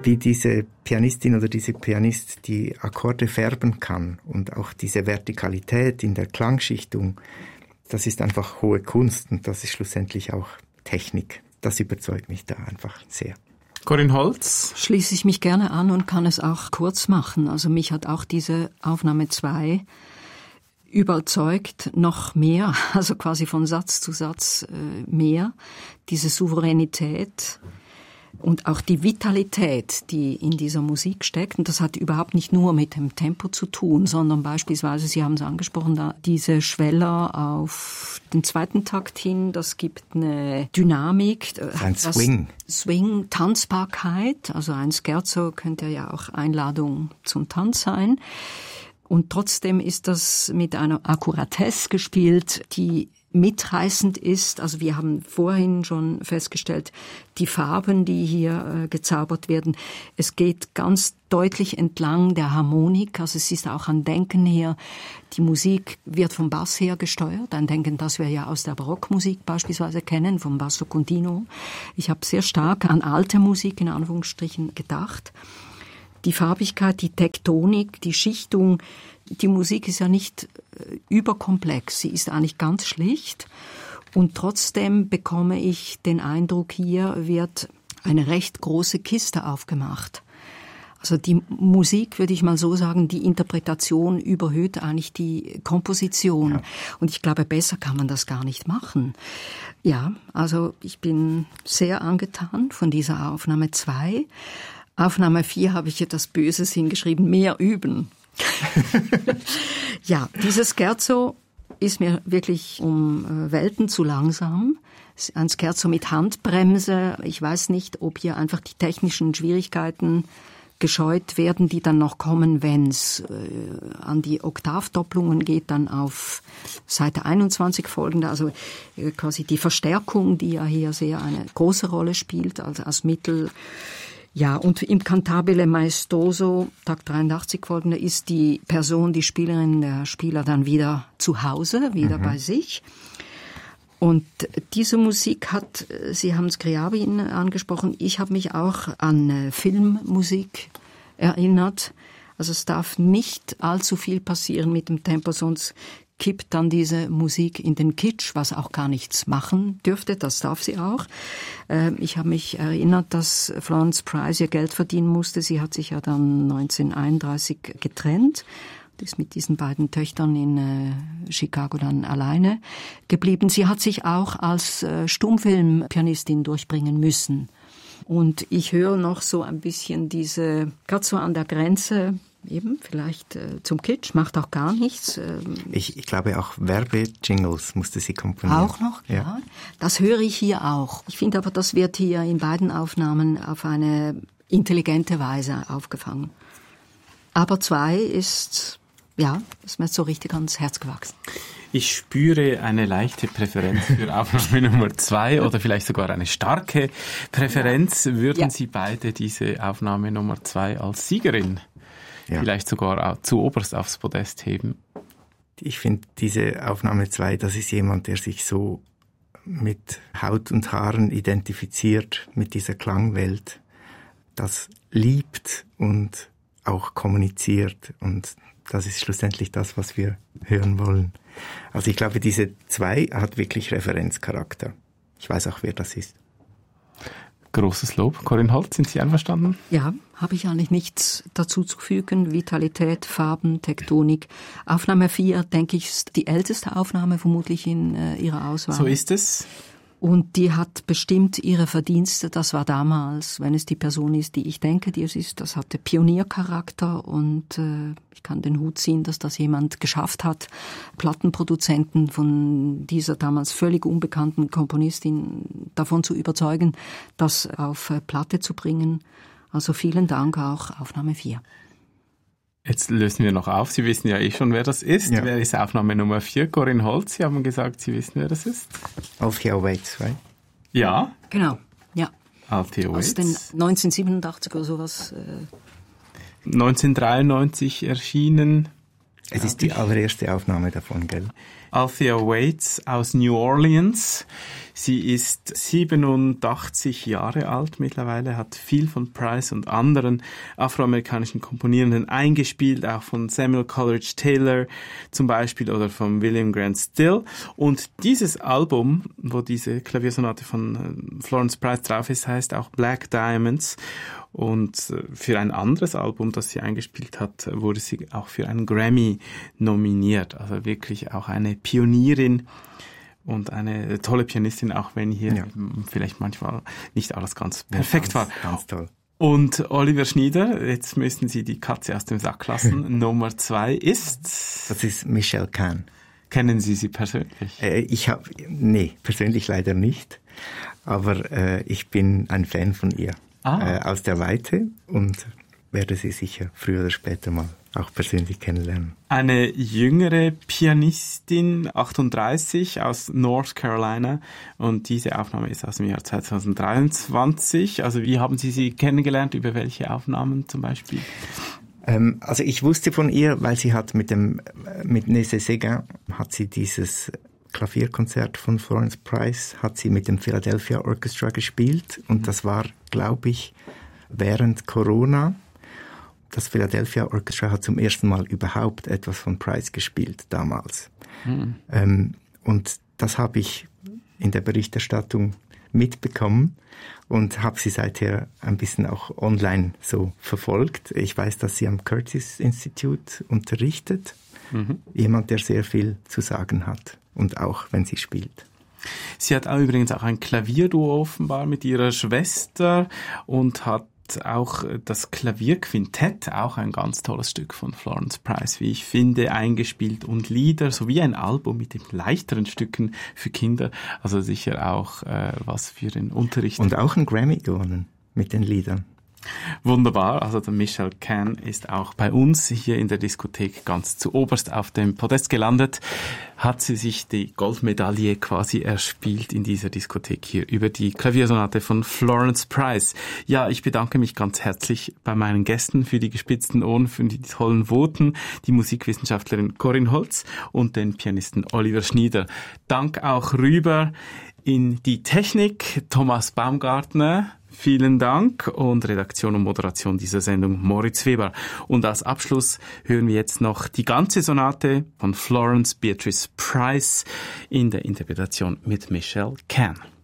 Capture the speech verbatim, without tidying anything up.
wie diese Pianistin oder diese Pianist die Akkorde färben kann und auch diese Vertikalität in der Klangschichtung, das ist einfach hohe Kunst und das ist schlussendlich auch Technik. Das überzeugt mich da einfach sehr. Corinne Holz? Schließe ich mich gerne an und kann es auch kurz machen. Also mich hat auch diese Aufnahme zwei überzeugt, noch mehr, also quasi von Satz zu Satz äh, mehr, diese Souveränität und auch die Vitalität, die in dieser Musik steckt. Und das hat überhaupt nicht nur mit dem Tempo zu tun, sondern beispielsweise, Sie haben es angesprochen, da diese Schweller auf den zweiten Takt hin, das gibt eine Dynamik. Ein Swing. Swing, Tanzbarkeit. Also ein Scherzo könnte ja auch Einladung zum Tanz sein. Und trotzdem ist das mit einer Akkuratesse gespielt, die mitreißend ist. Also wir haben vorhin schon festgestellt, die Farben, die hier äh, gezaubert werden, es geht ganz deutlich entlang der Harmonik. Also es ist auch ein Denken her. Die Musik wird vom Bass her gesteuert. Ein Denken, das wir ja aus der Barockmusik beispielsweise kennen, vom Basso Continuo. Ich habe sehr stark an alte Musik in Anführungsstrichen gedacht. Die Farbigkeit, die Tektonik, die Schichtung, die Musik ist ja nicht äh, überkomplex, sie ist eigentlich ganz schlicht und trotzdem bekomme ich den Eindruck, hier wird eine recht große Kiste aufgemacht. Also die Musik, würde ich mal so sagen, die Interpretation überhöht eigentlich die Komposition. Ja. Und ich glaube, besser kann man das gar nicht machen. Ja, also ich bin sehr angetan von dieser Aufnahme zwei. Aufnahme vier habe ich etwas Böses hingeschrieben, mehr üben. Ja, dieses Scherzo ist mir wirklich um Welten zu langsam. Ein Scherzo mit Handbremse. Ich weiß nicht, ob hier einfach die technischen Schwierigkeiten gescheut werden, die dann noch kommen, wenn es äh, an die Oktavdopplungen geht, dann auf Seite einundzwanzig folgende, also äh, quasi die Verstärkung, die ja hier sehr eine große Rolle spielt, also als Mittel. Ja, und im Cantabile Maestoso, Takt dreiundachtzig folgende, ist die Person, die Spielerin, der Spieler dann wieder zu Hause, wieder mhm. bei sich. Und diese Musik hat, Sie haben Scriabin angesprochen, ich habe mich auch an Filmmusik erinnert. Also es darf nicht allzu viel passieren mit dem Tempo, sonst kippt dann diese Musik in den Kitsch, was auch gar nichts machen dürfte, das darf sie auch. Ich habe mich erinnert, dass Florence Price ihr Geld verdienen musste. Sie hat sich ja dann neunzehnhunderteinunddreißig getrennt, ist mit diesen beiden Töchtern in äh, Chicago dann alleine geblieben. Sie hat sich auch als äh, Stummfilmpianistin durchbringen müssen. Und ich höre noch so ein bisschen diese, gerade so an der Grenze, eben vielleicht äh, zum Kitsch, macht auch gar nichts. Ähm, ich, ich glaube auch Werbejingles musste sie komponieren. Auch noch, ja. ja. Das höre ich hier auch. Ich finde aber, das wird hier in beiden Aufnahmen auf eine intelligente Weise aufgefangen. Aber zwei ist... Ja, ist mir so richtig ans Herz gewachsen. Ich spüre eine leichte Präferenz für Aufnahme Nummer zwei oder vielleicht sogar eine starke Präferenz. Würden ja. Sie beide diese Aufnahme Nummer zwei als Siegerin ja. vielleicht sogar auch zu oberst aufs Podest heben? Ich finde diese Aufnahme zwei, das ist jemand, der sich so mit Haut und Haaren identifiziert, mit dieser Klangwelt, das liebt und auch kommuniziert, und das ist schlussendlich das, was wir hören wollen. Also ich glaube, diese zwei hat wirklich Referenzcharakter. Ich weiß auch, wer das ist. Großes Lob. Corinne Holz, sind Sie einverstanden? Ja, habe ich eigentlich nichts dazu zu fügen. Vitalität, Farben, Tektonik. Aufnahme vier, denke ich, ist die älteste Aufnahme vermutlich in äh, Ihrer Auswahl. So ist es. Und die hat bestimmt ihre Verdienste. Das war damals, wenn es die Person ist, die ich denke, die es ist, das hatte Pioniercharakter, und äh, ich kann den Hut ziehen, dass das jemand geschafft hat, Plattenproduzenten von dieser damals völlig unbekannten Komponistin davon zu überzeugen, das auf äh, Platte zu bringen. Also vielen Dank auch, Aufnahme vier. Jetzt lösen wir noch auf. Sie wissen ja eh schon, wer das ist. Ja. Wer ist Aufnahme Nummer vier? Corinne Holz, Sie haben gesagt, Sie wissen, wer das ist. Althea Waits, right? Ja. Genau, ja. Althea Waits. Aus den neunzehnhundertsiebenundachtzig oder sowas. Äh neunzehnhundertdreiundneunzig erschienen. Es ist die allererste Aufnahme davon, gell? Althea Waits aus New Orleans. Sie ist siebenundachtzig Jahre alt mittlerweile, hat viel von Price und anderen afroamerikanischen Komponierenden eingespielt, auch von Samuel Coleridge Taylor zum Beispiel oder von William Grant Still. Und dieses Album, wo diese Klaviersonate von Florence Price drauf ist, heißt auch Black Diamonds. Und für ein anderes Album, das sie eingespielt hat, wurde sie auch für einen Grammy nominiert. Also wirklich auch eine Pionierin und eine tolle Pianistin, auch wenn hier ja. vielleicht manchmal nicht alles ganz perfekt ja, ganz, war. Ganz toll. Und Oliver Schnieder, jetzt müssten Sie die Katze aus dem Sack lassen. Nummer zwei ist? Das ist Michelle Kahn. Kennen Sie sie persönlich? Äh, ich habe, nee, persönlich leider nicht. Aber äh, ich bin ein Fan von ihr. Ah. Äh, aus der Weite und werde sie sicher früher oder später mal auch persönlich kennenlernen. Eine jüngere Pianistin, achtunddreißig, aus North Carolina, und diese Aufnahme ist aus dem Jahr zweitausenddreiundzwanzig. Also wie haben Sie sie kennengelernt? Über welche Aufnahmen zum Beispiel? Ähm, also ich wusste von ihr, weil sie hat mit dem mit Nézet-Séguin hat sie dieses Klavierkonzert von Florence Price hat sie mit dem Philadelphia Orchestra gespielt und das war, glaube ich, während Corona. Das Philadelphia Orchestra hat zum ersten Mal überhaupt etwas von Price gespielt damals. Mhm. Ähm, und das habe ich in der Berichterstattung mitbekommen und habe sie seither ein bisschen auch online so verfolgt. Ich weiß, dass sie am Curtis Institute unterrichtet. Mhm. Jemand, der sehr viel zu sagen hat. Und auch, wenn sie spielt. Sie hat auch übrigens auch ein Klavierduo offenbar mit ihrer Schwester und hat auch das Klavierquintett, auch ein ganz tolles Stück von Florence Price, wie ich finde, eingespielt und Lieder, sowie ein Album mit den leichteren Stücken für Kinder. Also sicher auch äh, was für den Unterricht. Und auch ein Grammy gewonnen mit den Liedern. Wunderbar, also der Michelle Kahn ist auch bei uns hier in der Diskothek ganz zu oberst auf dem Podest gelandet. Hat sie sich die Goldmedaille quasi erspielt in dieser Diskothek hier über die Klaviersonate von Florence Price. Ja, ich bedanke mich ganz herzlich bei meinen Gästen für die gespitzten Ohren, für die tollen Voten, die Musikwissenschaftlerin Corinne Holz und den Pianisten Oliver Schnieder. Dank auch rüber in die Technik, Thomas Baumgartner. Vielen Dank, und Redaktion und Moderation dieser Sendung Moritz Weber. Und als Abschluss hören wir jetzt noch die ganze Sonate von Florence Beatrice Price in der Interpretation mit Michelle Kahn.